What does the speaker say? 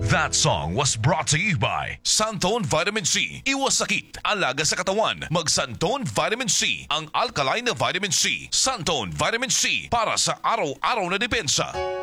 That song was brought to you by Santone Vitamin C. Iwas sakit, alaga sa katawan. Mag Santone Vitamin C, ang alkaline na vitamin C. Santone Vitamin C para sa araw-araw na depensa.